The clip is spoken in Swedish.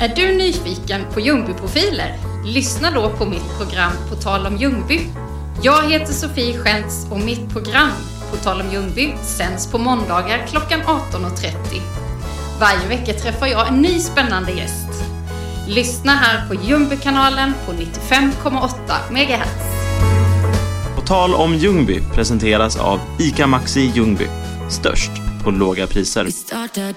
Är du nyfiken på Ljungby-profiler? Lyssna då på mitt program På tal om Ljungby. Jag heter Sofie Schentz och mitt program På tal om Ljungby sänds på måndagar klockan 18.30. Varje vecka träffar jag en ny spännande gäst. Lyssna här på Ljungby-kanalen på 95,8 MHz. På tal om Ljungby presenteras av ICA Maxi Ljungby. Störst på låga priser.